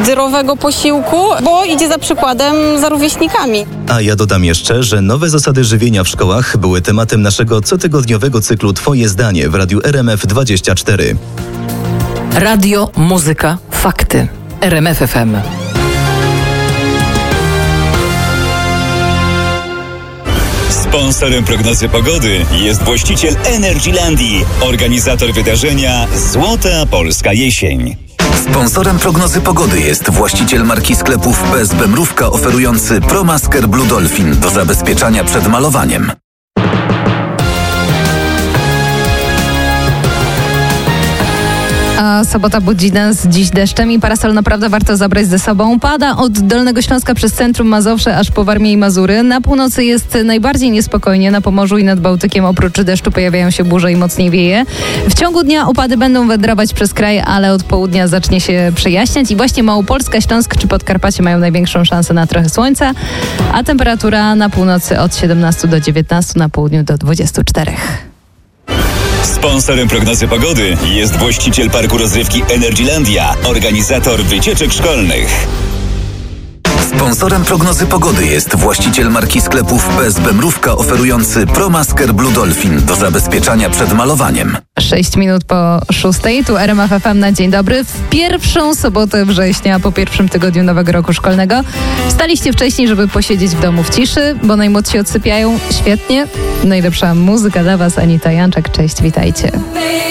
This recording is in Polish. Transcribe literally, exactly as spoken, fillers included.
zdrowego posiłku, bo idzie za przykładem za rówieśnikami. A ja dodam jeszcze, że nowe zasady żywienia w szkołach były tematem naszego cotygodniowego cyklu Twoje zdanie w Radiu R M F dwadzieścia cztery. Radio, muzyka, fakty. R M F F M. Sponsorem prognozy pogody jest właściciel Energylandii, organizator wydarzenia Złota Polska Jesień. Sponsorem prognozy pogody jest właściciel marki sklepów P S B Mrówka oferujący ProMasker Blue Dolphin do zabezpieczania przed malowaniem. A sobota budzi nas dziś deszczem i parasol naprawdę warto zabrać ze sobą. Pada od Dolnego Śląska przez centrum Mazowsze aż po Warmię i Mazury. Na północy jest najbardziej niespokojnie. Na Pomorzu i nad Bałtykiem oprócz deszczu pojawiają się burze i mocniej wieje. W ciągu dnia opady będą wędrować przez kraj, ale od południa zacznie się przejaśniać i właśnie Małopolska, Śląsk czy Podkarpacie mają największą szansę na trochę słońca, a temperatura na północy od siedemnastu do dziewiętnastu, na południu do dwudziestu czterech. Sponsorem prognozy pogody jest właściciel parku rozrywki Energylandia, organizator wycieczek szkolnych. Sponsorem prognozy pogody jest właściciel marki sklepów P S B Mrówka oferujący ProMasker Blue Dolphin do zabezpieczania przed malowaniem. Sześć minut po szóstej, tu R M F F M na dzień dobry. W pierwszą sobotę września, po pierwszym tygodniu nowego roku szkolnego. Wstaliście wcześniej, żeby posiedzieć w domu w ciszy, bo najmłodsi odsypiają. Świetnie. Najlepsza muzyka dla Was, Anita Janczak. Cześć, witajcie.